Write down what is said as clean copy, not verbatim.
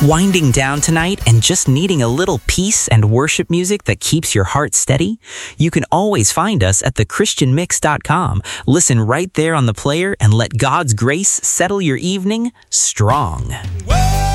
Winding down tonight and just needing a little peace and worship music that keeps your heart steady? You can always find us at thechristianmix.com. Listen right there on the player and let God's grace settle your evening strong.